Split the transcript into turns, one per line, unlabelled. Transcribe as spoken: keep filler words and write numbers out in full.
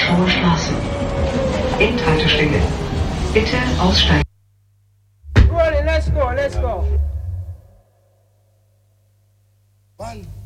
Warschauer Straße. Endhaltestelle. Bitte aussteigen.
Go, let's go, let's go.
One.